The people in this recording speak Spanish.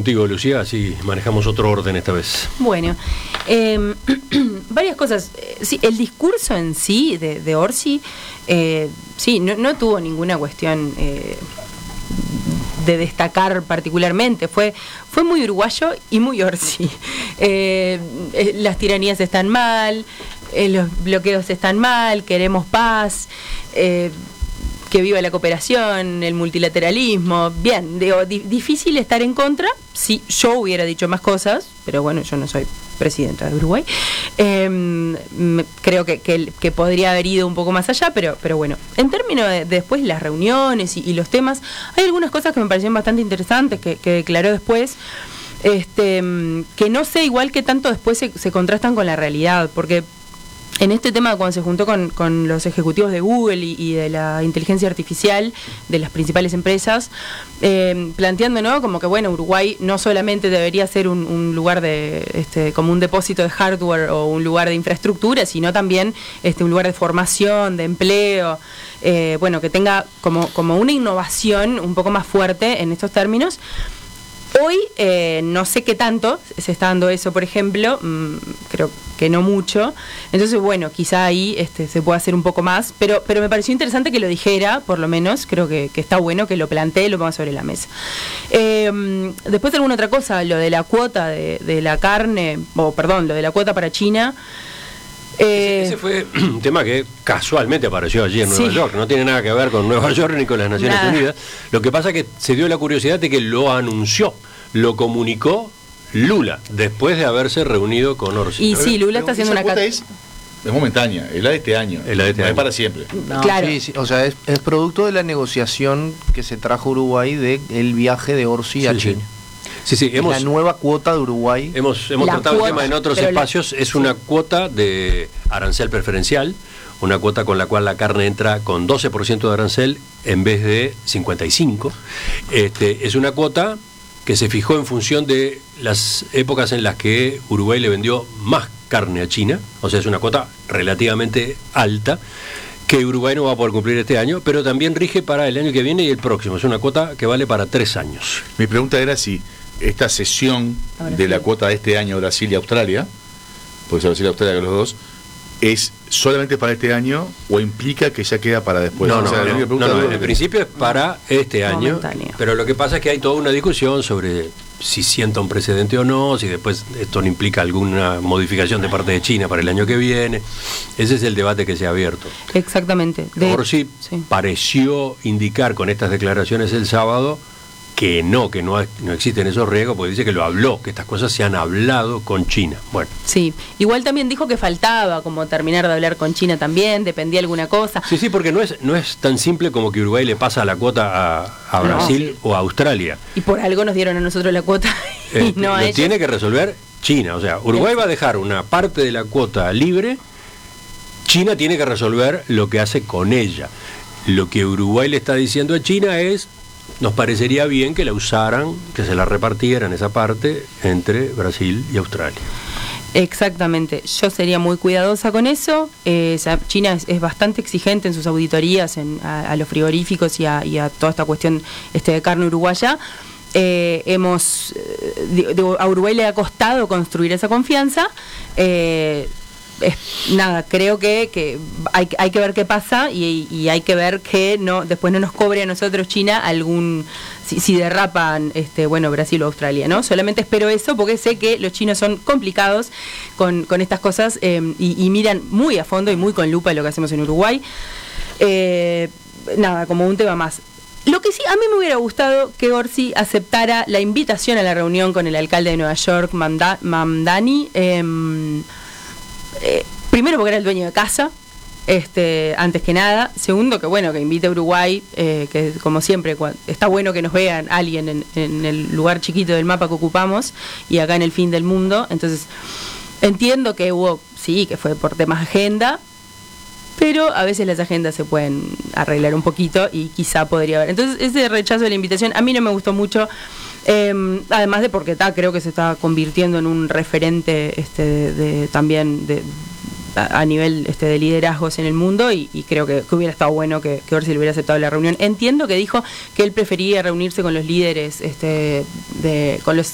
contigo, Lucía, así manejamos otro orden esta vez. Bueno, varias cosas. Sí, el discurso en sí de Orsi, sí, no tuvo ninguna cuestión de destacar particularmente. Fue muy uruguayo y muy Orsi. Las tiranías están mal, los bloqueos están mal, queremos paz, que viva la cooperación, el multilateralismo. Bien, digo, difícil estar en contra. Sí, yo hubiera dicho más cosas, pero bueno, yo no soy presidenta de Uruguay. Creo que podría haber ido un poco más allá, pero bueno, en términos de después las reuniones y los temas, hay algunas cosas que me parecieron bastante interesantes que declaró después, que no sé igual que tanto después se contrastan con la realidad, porque en este tema, cuando se juntó con los ejecutivos de Google y de la inteligencia artificial de las principales empresas, planteando, ¿no?, como que bueno, Uruguay no solamente debería ser un lugar de como un depósito de hardware o un lugar de infraestructura, sino también un lugar de formación, de empleo, bueno, que tenga como una innovación un poco más fuerte en estos términos. Hoy no sé qué tanto se está dando eso, por ejemplo, creo que no mucho, entonces bueno, quizá ahí se puede hacer un poco más, pero me pareció interesante que lo dijera, por lo menos, creo que está bueno que lo plantee y lo ponga sobre la mesa. Después alguna otra cosa, lo de la cuota de la carne, lo de la cuota para China. Ese fue un tema que casualmente apareció allí en Nueva York, no tiene nada que ver con Nueva York ni con las Naciones Unidas. Lo que pasa es que se dio la curiosidad de que lo anunció, lo comunicó Lula, después de haberse reunido con Orsi. Y sí, Lula está haciendo una cuota es momentánea, es la de este año, es es para siempre. No, claro. Sí, o sea, es producto de la negociación que se trajo a Uruguay del viaje de Orsi a China. Sí, la nueva cuota de Uruguay. Hemos tratado el tema en otros espacios. Es una cuota de arancel preferencial, una cuota con la cual la carne entra con 12% de arancel en vez de 55%. Es una cuota que se fijó en función de las épocas en las que Uruguay le vendió más carne a China, o sea, es una cuota relativamente alta, que Uruguay no va a poder cumplir este año, pero también rige para el año que viene y el próximo. Es una cuota que vale para 3 años. Mi pregunta era si esta cesión de la cuota de este año Brasil y Australia, porque es Brasil y Australia los dos, ¿es solamente para este año o implica que ya queda para después? No, en principio es para este año, pero lo que pasa es que hay toda una discusión sobre si sienta un precedente o no, si después esto no implica alguna modificación de parte de China para el año que viene. Ese es el debate que se ha abierto. Exactamente. Orsi pareció indicar con estas declaraciones el sábado que no existen esos riesgos, porque dice que lo habló, que estas cosas se han hablado con China. Bueno. Sí, igual también dijo que faltaba como terminar de hablar con China también, dependía alguna cosa. Sí, porque no es tan simple como que Uruguay le pasa la cuota a Brasil o a Australia. Y por algo nos dieron a nosotros la cuota y no a lo ellos. Tiene que resolver China, o sea, Uruguay va a dejar una parte de la cuota libre, China tiene que resolver lo que hace con ella. Lo que Uruguay le está diciendo a China es: nos parecería bien que la usaran, que se la repartieran esa parte entre Brasil y Australia. Exactamente, yo sería muy cuidadosa con eso. China es bastante exigente en sus auditorías a los frigoríficos y a toda esta cuestión de carne uruguaya. A Uruguay le ha costado construir esa confianza. Creo que hay que ver qué pasa y hay que ver que después no nos cobre a nosotros China si derrapan Brasil o Australia, ¿no? Solamente espero eso, porque sé que los chinos son complicados con estas cosas y miran muy a fondo y muy con lupa lo que hacemos en Uruguay. Como un tema más. Lo que sí, a mí me hubiera gustado que Orsi aceptara la invitación a la reunión con el alcalde de Nueva York, Mamdani. Primero porque era el dueño de casa, antes que nada. Segundo, que invite a Uruguay, que como siempre está bueno que nos vean alguien en el lugar chiquito del mapa que ocupamos y acá en el fin del mundo. Entonces entiendo que que fue por temas de agenda, pero a veces las agendas se pueden arreglar un poquito y quizá podría haber. Entonces ese rechazo de la invitación a mí no me gustó mucho. Además de porque creo que se está convirtiendo en un referente también a nivel de liderazgos en el mundo y creo que hubiera estado bueno que Orsi le hubiera aceptado la reunión. Entiendo que dijo que él prefería reunirse con los líderes, con los